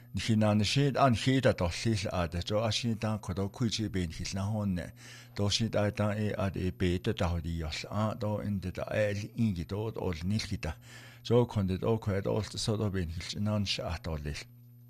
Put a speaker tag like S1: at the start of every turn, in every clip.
S1: Nihinan shit an hita to sil ad jo ashitan kodo kuchi ben hislahonne do shit adan ad beta dahdios do in the el ingi do ol nilkita jo kondet okred all so do ben hilnan shatolil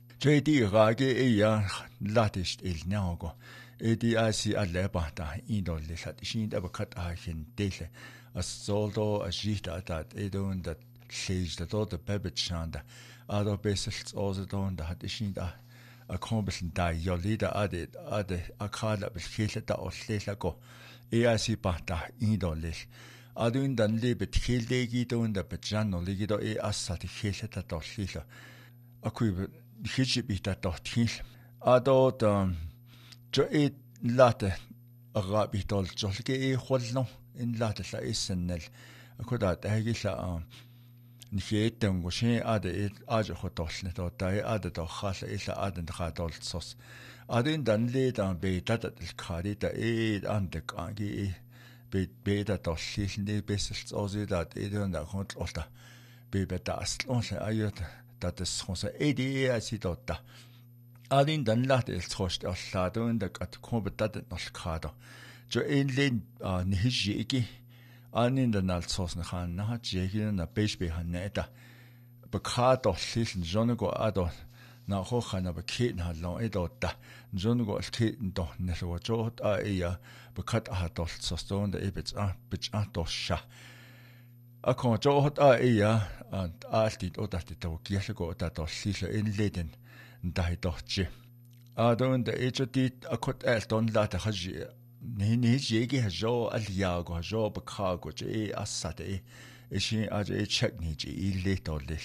S1: JD rage ja latist il nyago EDIC allebata indol hat shin aber kat a hin dele as soldo a jita dat edon dat stage dat do de bebetshanda ado besels also don da hat ich da a kombisen da jo lida ade a kala beschele da oslela go si pata idoles ado in dan lebe tkhildegi don da bejano ligi do asati khele da doslila akui hichi bi da dotil ado da jo late arabi dol jolge holno in late la isnel akoda tagila Niheten goshe ade aje hotosne to dai ade to khasha ila aden khadol sos adin dan le dan be dat il khari da ande kangi be da to shilne besels ozi dat edon da khot olta be beta aslon se ayot dat es khosa asi dotta adin dan lat il trost alladon da kat kombe dat nos khada jo en len nihji iki Anin den Altsosne khan na jegin na beisbe han neta bekado siln jonego ado na ho khana beketen hat lo edotta jonego alketen doch neso jot ja bekat hat doch soston der ebets bich doch sha akon jot ja und altit odati to kiesego da doch sile in leden da doch je ado und der ejotit akot elton lata khaji Ni jegi hajo aliago hajo bakago je asate ishi aje chekni je letolil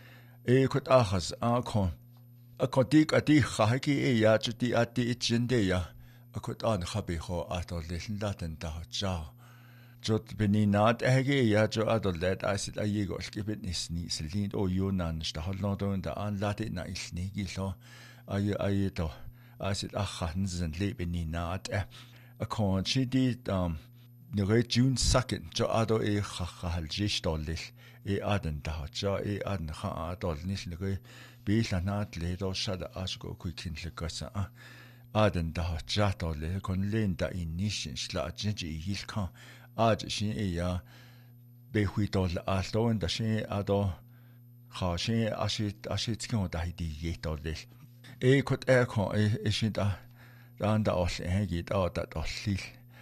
S1: kot ahas akon akodik ati khaki ya chuti ati chinde ya akot an khabi ho atolil laten da ja jot beninat ege ya jo adolet asit ayego skibitnis ni selin o yunan sta holodon da an late na isni gilo ayeto asit akhan zen le beninat a con she did the June 2nd jo ado khahal jishtolil aden da jo aden kha adol nis ne be lanat le do shada asgo quikin le kasa aden da jatol kon len da inishin shla jinji hilkan ad shin ya be huitol alto da shin ado kha shin ashit kon da hidi yetolil kot kon shin da dan da os hegi da oslil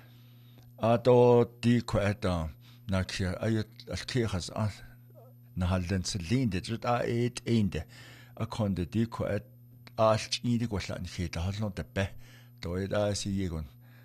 S1: ado di kwata na kia ayot as kias na halden selinde jut ende a konde di kwat alch ide goslan heta halon de be do si yegon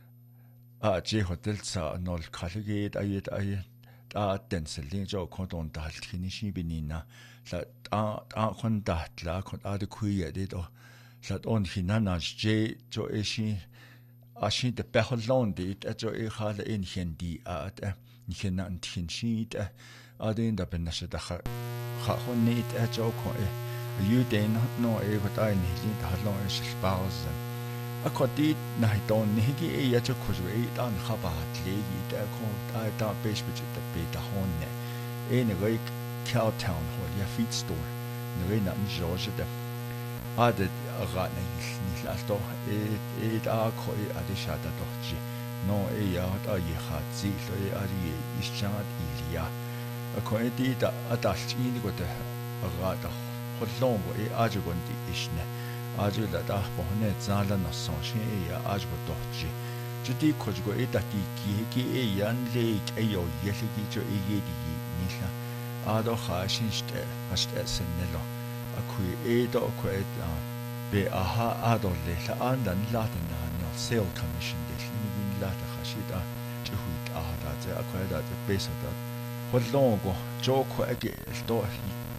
S1: je hotel sa nol khalge ayet da den selin jo konton da halkini binina la kon da la kon ade kuye de do Zat on hinana je jo eshi ashi de beholon dit jo khale in hindi at hinan tin sheet adin da benashe da kha khonit jo ko you den no what I need halon is spouse akoti na hiton higi ya jo khujwe dan khabat legi da ko da besh bit da beta honne in a week Cowtown hol ya feed store no na George da adet rana ni alto a koi adishata dochi no ya da ye khatsi lo ari ischat ilia a koi di da adachi ni go da rada hollon go ajugondi ishne aju da da bohne zala no sonshi ya aju dochi judi kojgo da ki yan le ayo yeligi jo yedi ni la ado khashin ste aste senelo akui do ko be aha adolle la andan laten na no sale commission de ni lata khashida tuhuit ahada ze akui da be so da hollongo jo ko age sto